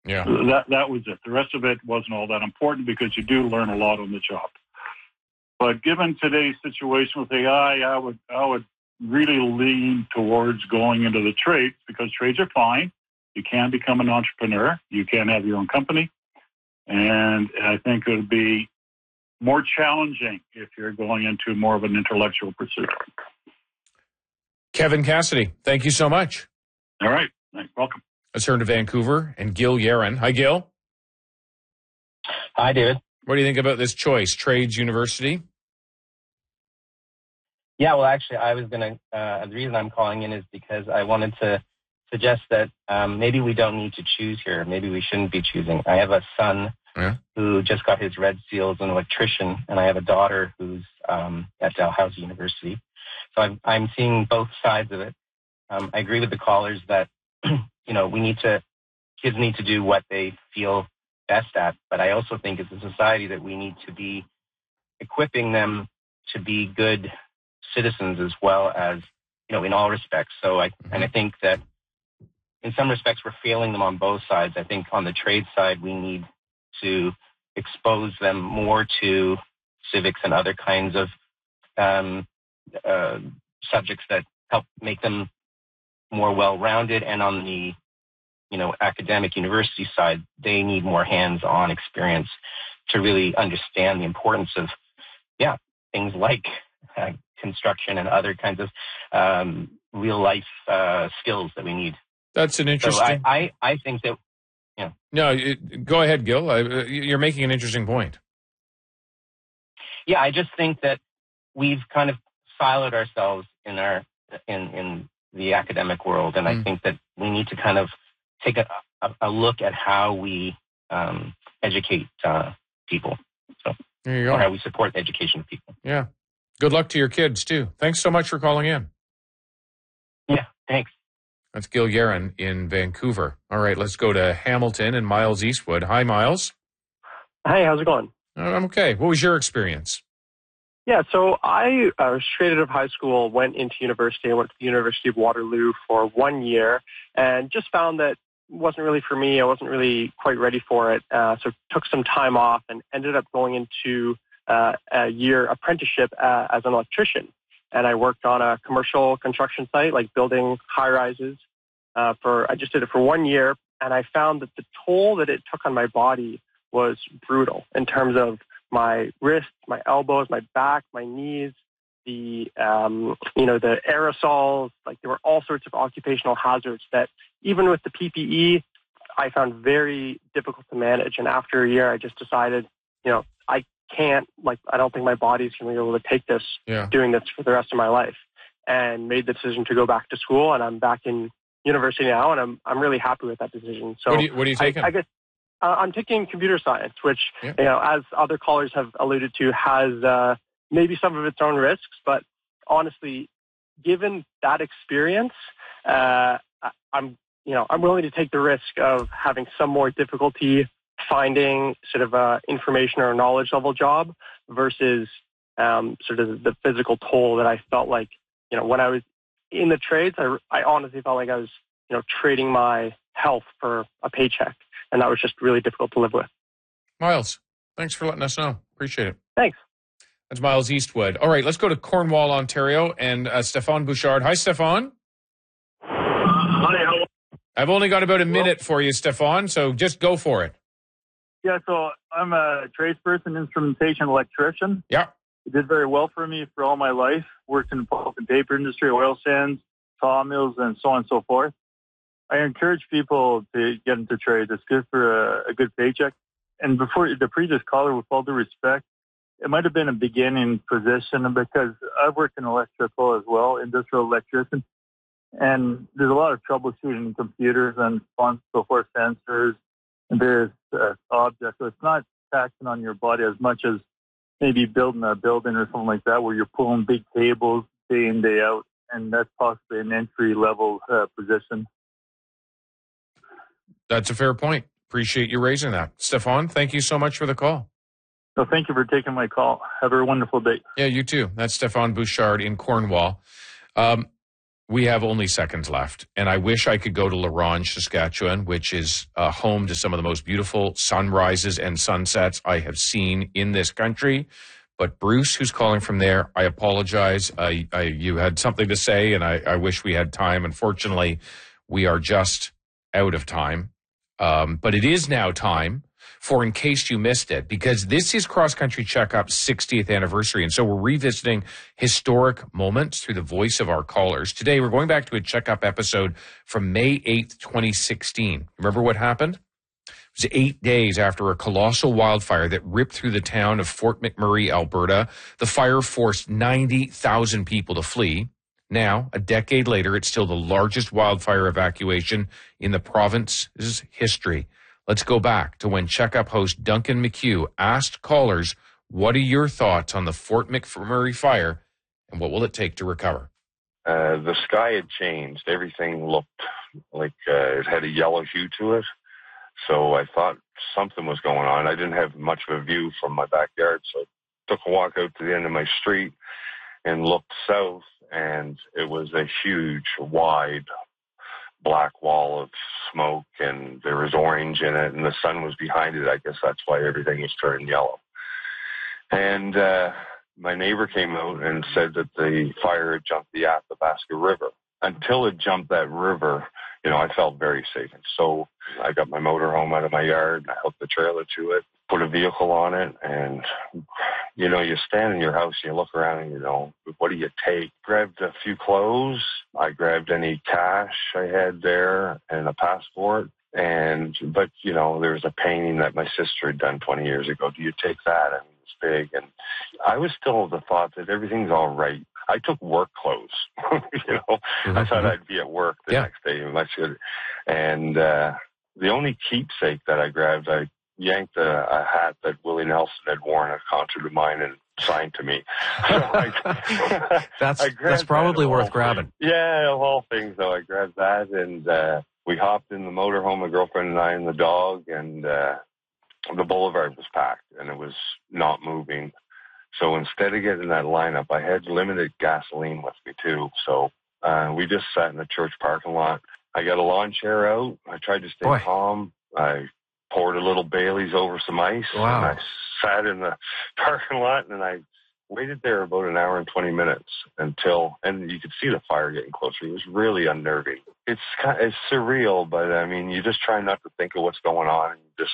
Yeah. That was it. The rest of it wasn't all that important because you do learn a lot on the job. But given today's situation with AI, I would really lean towards going into the trades because trades are fine. You can become an entrepreneur. You can have your own company. And I think it would be more challenging if you're going into more of an intellectual pursuit. Kevin Cassidy, thank you so much. All right. Welcome. Let's turn to Vancouver and Gil Yaron. Hi, Gil. Hi, David. What do you think about this choice, Trades University? Yeah, well, actually, I was going to, the reason I'm calling in is because I wanted to suggest that maybe we don't need to choose here. Maybe we shouldn't be choosing. I have a son who just got his Red Seal as an electrician, and I have a daughter who's at Dalhousie University. So I'm seeing both sides of it. I agree with the callers that, kids need to do what they feel best at. But I also think as a society that we need to be equipping them to be good citizens as well as, in all respects. So I think that in some respects we're failing them on both sides. I think on the trade side, we need to expose them more to civics and other kinds of subjects that help make them more well-rounded. And on the, academic university side, they need more hands-on experience to really understand the importance of, things like construction and other kinds of real-life skills that we need. That's an interesting... So I think that, No, go ahead, Gil. You're making an interesting point. Yeah, I just think that we've kind of siloed ourselves in the academic world, and I think that we need to kind of take a look at how we educate people. So, there you go. Or how we support the education of people. Yeah. Good luck to your kids, too. Thanks so much for calling in. Yeah, thanks. That's Gil Yaron in Vancouver. All right, let's go to Hamilton and Miles Eastwood. Hi, Miles. Hey, how's it going? I'm okay. What was your experience? Yeah, so I was straight out of high school, went into university. I went to the University of Waterloo for 1 year and just found that it wasn't really for me. I wasn't really quite ready for it. So took some time off and ended up going into a year apprenticeship as an electrician. And I worked on a commercial construction site, like building high-rises. I just did it for 1 year, and I found that the toll that it took on my body was brutal in terms of my wrists, my elbows, my back, my knees, the aerosols. Like there were all sorts of occupational hazards that even with the PPE, I found very difficult to manage. And after a year, I just decided, I don't think my body's going to be able to take this, doing this for the rest of my life, and made the decision to go back to school. And I'm back in university now, and I'm really happy with that decision. So what are you taking? I guess I'm taking computer science, which, as other callers have alluded to, has maybe some of its own risks. But honestly, given that experience, I'm willing to take the risk of having some more difficulty finding sort of a information or a knowledge level job versus sort of the physical toll that I felt like, when I was in the trades, I honestly felt like I was, trading my health for a paycheck. And that was just really difficult to live with. Miles, thanks for letting us know. Appreciate it. Thanks. That's Miles Eastwood. All right, let's go to Cornwall, Ontario, and Stéphane Bouchard. Hi, Stéphane. Hi. I've only got about a minute for you, Stéphane, so just go for it. Yeah, so I'm a tradesperson, instrumentation electrician. Yeah. It did very well for me for all my life. Worked in the pulp and paper industry, oil sands, sawmills, and so on and so forth. I encourage people to get into trade. It's good for a good paycheck. And before the previous caller, with all due respect, it might have been a beginning position because I work in electrical as well, industrial electrician. And there's a lot of troubleshooting in computers and so on and so forth, sensors and various objects. So it's not taxing on your body as much as maybe building a building or something like that where you're pulling big cables day in, day out. And that's possibly an entry-level position. That's a fair point. Appreciate you raising that. Stéphane, thank you so much for the call. So thank you for taking my call. Have a wonderful day. Yeah, you too. That's Stéphane Bouchard in Cornwall. We have only seconds left, and I wish I could go to La Ronge, Saskatchewan, which is home to some of the most beautiful sunrises and sunsets I have seen in this country. But Bruce, who's calling from there, I apologize. You had something to say, and I wish we had time. Unfortunately, we are just out of time. But it is now time for In Case You Missed It, because this is Cross Country Checkup's 60th anniversary. And so we're revisiting historic moments through the voice of our callers. Today, we're going back to a Checkup episode from May 8th, 2016. Remember what happened? It was 8 days after a colossal wildfire that ripped through the town of Fort McMurray, Alberta. The fire forced 90,000 people to flee. Now, a decade later, it's still the largest wildfire evacuation in the province's history. Let's go back to when Checkup host Duncan McHugh asked callers, what are your thoughts on the Fort McMurray fire, and what will it take to recover? The sky had changed. Everything looked like it had a yellow hue to it. So I thought something was going on. I didn't have much of a view from my backyard, so I took a walk out to the end of my street and looked south, and it was a huge, wide, black wall of smoke, and there was orange in it, and the sun was behind it. I guess that's why everything was turning yellow. And my neighbor came out and said that the fire had jumped the Athabasca River. Until it jumped that river, I felt very safe. And so I got my motorhome out of my yard, and I hooked the trailer to it, put a vehicle on it, and, you stand in your house and you look around and, what do you take? Grabbed a few clothes. I grabbed any cash I had there and a passport. But there was a painting that my sister had done 20 years ago. Do you take that? I mean, it's big. And I was still of the thought that everything's all right. I took work clothes, I thought I'd be at work the next day. And the only keepsake that I grabbed, I yanked a hat that Willie Nelson had worn at a concert of mine and signed to me. So that's probably worth grabbing. Yeah, of all things, though, I grabbed that, and we hopped in the motorhome, my girlfriend and I and the dog, and the boulevard was packed, and it was not moving. So instead of getting that lineup, I had limited gasoline with me, too. So we just sat in the church parking lot. I got a lawn chair out. I tried to stay calm. I poured a little Bailey's over some ice. Wow. And I sat in the parking lot, and I waited there about an hour and 20 minutes and you could see the fire getting closer. It was really unnerving. It's surreal, but I mean, you just try not to think of what's going on.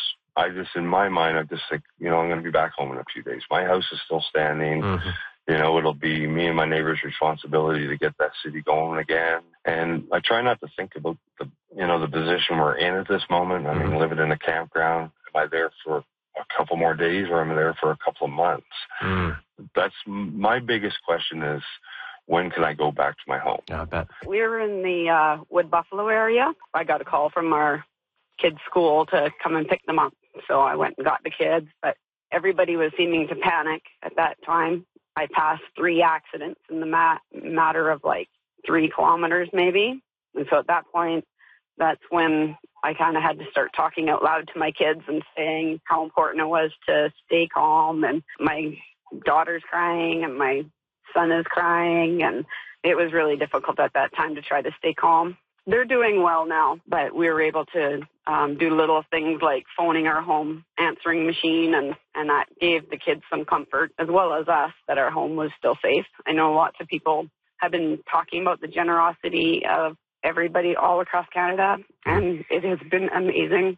In my mind, I just think, I'm going to be back home in a few days. My house is still standing. Mm-hmm. It'll be me and my neighbor's responsibility to get that city going again. And I try not to think about the position we're in at this moment. I mean, living in a campground, am I there for a couple more days or am I there for a couple of months? That's my biggest question is, when can I go back to my home? Yeah, I bet. We were in the Wood Buffalo area. I got a call from our kids' school to come and pick them up. So I went and got the kids, but everybody was seeming to panic at that time. I passed 3 accidents in the matter of 3 kilometers maybe. And so at that point, that's when I kind of had to start talking out loud to my kids and saying how important it was to stay calm. And my daughter's crying and my son is crying. And it was really difficult at that time to try to stay calm. They're doing well now, but we were able to do little things like phoning our home answering machine, and that gave the kids some comfort, as well as us, that our home was still safe. I know lots of people have been talking about the generosity of everybody all across Canada, and it has been amazing.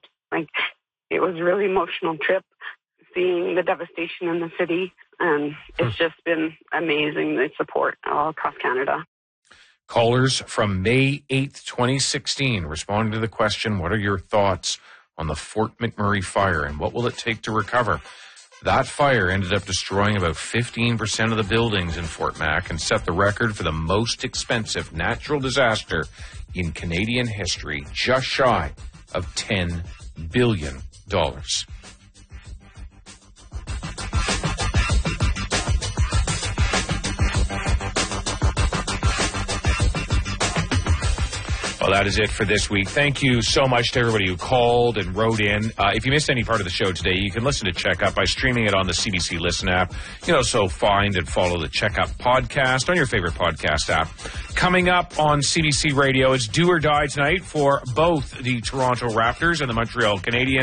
It was a really emotional trip, seeing the devastation in the city, and it's just been amazing, the support all across Canada. Callers from May 8th, 2016, responding to the question, what are your thoughts on the Fort McMurray fire and what will it take to recover? That fire ended up destroying about 15% of the buildings in Fort Mac and set the record for the most expensive natural disaster in Canadian history, just shy of $10 billion. Well, that is it for this week. Thank you so much to everybody who called and wrote in. If you missed any part of the show today, you can listen to Checkup by streaming it on the CBC Listen app. So find and follow the Checkup podcast on your favorite podcast app. Coming up on CBC Radio, it's Do or Die tonight for both the Toronto Raptors and the Montreal Canadiens.